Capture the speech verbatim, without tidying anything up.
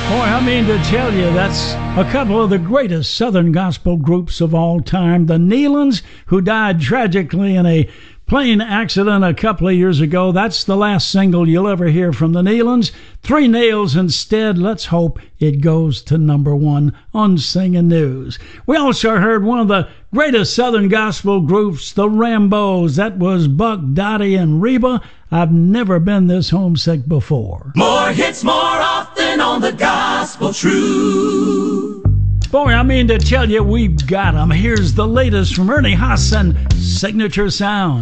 Boy, I mean to tell you, that's a couple of the greatest Southern gospel groups of all time. The Nealons, who died tragically in a plane accident a couple of years ago. That's the last single you'll ever hear from the Nealons. Three Nails instead. Let's hope it goes to number one on Singing News. We also heard one of the greatest Southern gospel groups, the Rambos. That was Buck, Dottie, and Reba. I've never been this homesick before. More hits more often on the Gospel Truth. Boy, I mean to tell you, we've got 'em. Here's the latest from Ernie Haas and Signature Sound.